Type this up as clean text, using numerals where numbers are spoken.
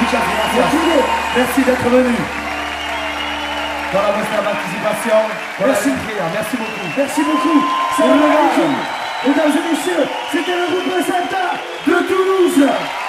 Muchas gracias. Merci d'être venu. Para vuestra participación, por la energía. Merci beaucoup. Merci beaucoup. C'est le Mesdames et messieurs, c'était le représentant de Toulouse.